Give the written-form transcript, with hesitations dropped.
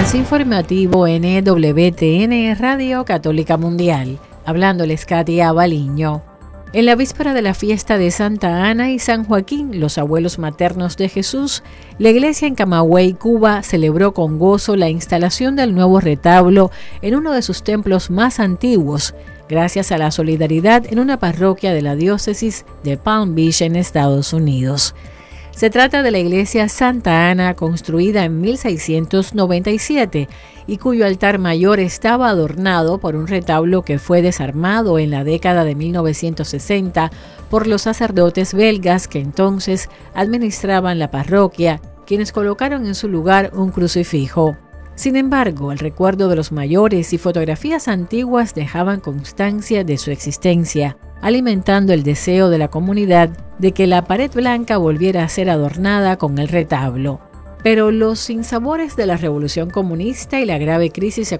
más informativo NWTN Radio Católica Mundial. Hablándoles Katia Baliño. En la víspera de la fiesta de Santa Ana y San Joaquín, los abuelos maternos de Jesús, la iglesia en Camagüey, Cuba, celebró con gozo la instalación del nuevo retablo en uno de sus templos más antiguos, gracias a la solidaridad en una parroquia de la diócesis de Palm Beach en Estados Unidos. Se trata de la iglesia Santa Ana, construida en 1697 y cuyo altar mayor estaba adornado por un retablo que fue desarmado en la década de 1960 por los sacerdotes belgas que entonces administraban la parroquia, quienes colocaron en su lugar un crucifijo. Sin embargo, el recuerdo de los mayores y fotografías antiguas dejaban constancia de su existencia, alimentando el deseo de la comunidad de que la pared blanca volviera a ser adornada con el retablo. Pero los sinsabores de la revolución comunista y la grave crisis